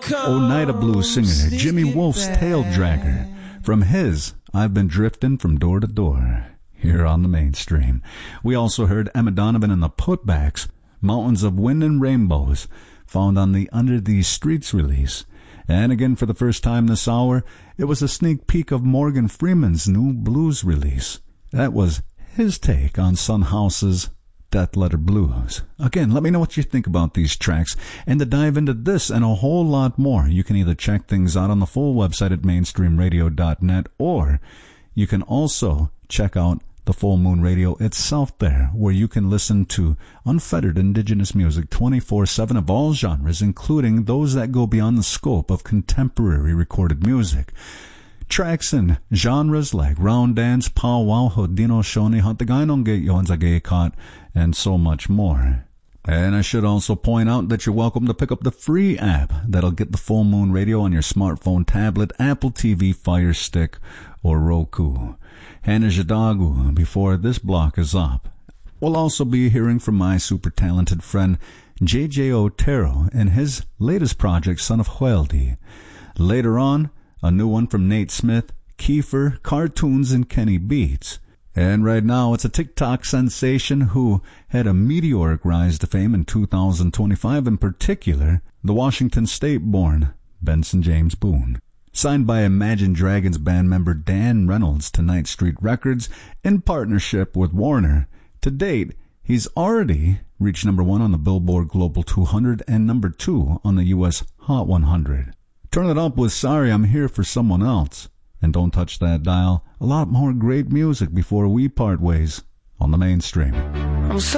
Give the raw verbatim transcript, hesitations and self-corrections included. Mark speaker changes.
Speaker 1: Oneida blues singer Jimmy Wolf's Tail Dragger from his I've Been Driftin' From Door to Door here on the Mainstream. We also heard Emma Donovan and the Putbacks, Mountains of Wind and Rainbows, found on the Under These Streets release. And again, for the first time this hour, it was a sneak peek of Morgan Freeman's new blues release. That was his take on Son House's Death Letter Blues. Again, let me know what you think about these tracks. And to dive into this and a whole lot more, you can either check things out on the full website at mainstream radio dot net, or you can also check out the Full Moon Radio itself there, where you can listen to unfettered indigenous music twenty-four seven of all genres, including those that go beyond the scope of contemporary recorded music. Tracks in genres like round dance, powwow, hodino, shoni, hantagainonge, yonzagekot, and so much more. And I should also point out that you're welcome to pick up the free app that'll get the Full Moon Radio on your smartphone, tablet, Apple T V, Fire Stick, or Roku. Hanajadagu before this block is up. We'll also be hearing from my super talented friend J J Otero and his latest project, Son of Hueldi. Later on, a new one from Nate Smith, Kiefer, Cartoons, and Kenny Beats. And right now, it's a TikTok sensation who had a meteoric rise to fame in two thousand twenty-five, in particular, the Washington State-born Benson James Boone. Signed by Imagine Dragons band member Dan Reynolds to Ninth Street Records in partnership with Warner. To date, he's already reached number one on the Billboard Global two hundred and number two on the U S Hot one hundred. Turn it up with Sorry I'm Here for Someone Else. And don't touch that dial. A lot more great music before we part ways on the Mainstream.
Speaker 2: I'm so